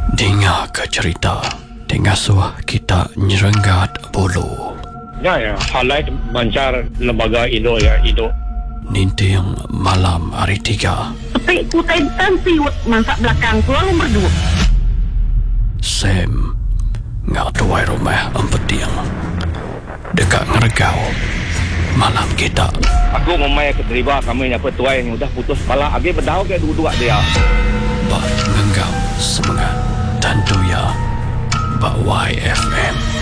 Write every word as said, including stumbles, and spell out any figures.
Dengar ke cerita Tengasuh kita nyerenggat bulu. Ya, ya. Halai mancar lembaga Indo ya, Indo. Ninting malam hari tiga. Tapi ku tentan siwet masak belakang ku lalu berdua. Sam ngak tuai rumah empetiang. Dekat ngeregau malam kita. Aku memai ke deriba kami apa tuai yang udah putus kepala. Agi berdau ke dua-dua dia. Bak ngenggam semangat. Tentu ya Bak Y F M.